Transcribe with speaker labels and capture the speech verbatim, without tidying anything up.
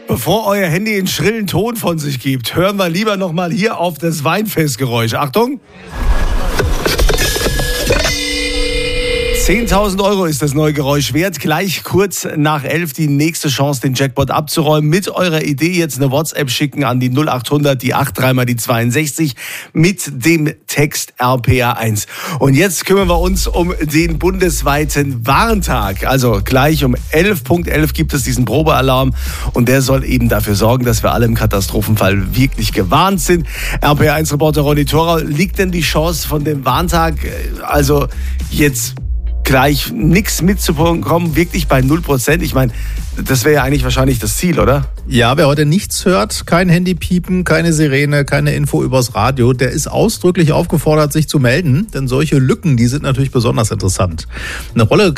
Speaker 1: Bevor euer Handy einen schrillen Ton von sich gibt, hören wir lieber nochmal hier auf das Weinfestgeräusch. Achtung! zehntausend Euro ist das neue Geräusch wert. Gleich kurz nach elf die nächste Chance, den Jackpot abzuräumen. Mit eurer Idee jetzt eine WhatsApp schicken an die null acht hundert, die acht drei mal die zweiundsechzig mit dem Text R P R eins. Und jetzt kümmern wir uns um den bundesweiten Warntag. Also gleich um elf Punkt elf gibt es diesen Probealarm und der soll eben dafür sorgen, dass wir alle im Katastrophenfall wirklich gewarnt sind. R P R eins Reporter Ronny Thorau, liegt denn die Chance von dem Warntag, also jetzt gleich nichts mitzubekommen, wirklich bei null Prozent? Ich meine, das wäre ja eigentlich wahrscheinlich das Ziel, oder?
Speaker 2: Ja, wer heute nichts hört, kein Handy piepen, keine Sirene, keine Info übers Radio, der ist ausdrücklich aufgefordert, sich zu melden, denn solche Lücken, die sind natürlich besonders interessant. Eine Rolle